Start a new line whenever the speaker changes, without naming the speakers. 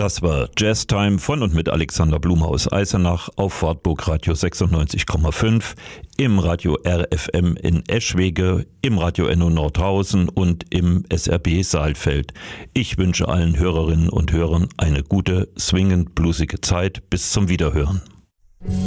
Das war Jazztime von und mit Alexander Blume aus Eisenach auf Wartburg Radio 96,5, im Radio RFM in Eschwege, im Radio Enno Nordhausen und im SRB Saalfeld. Ich wünsche allen Hörerinnen und Hörern eine gute, swingend bluesige Zeit. Bis zum Wiederhören.